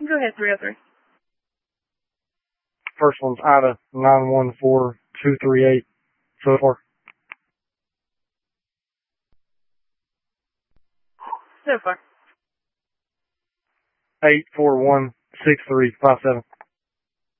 Go ahead, 303. First one's Ida 914238 so far. So far. 8416357.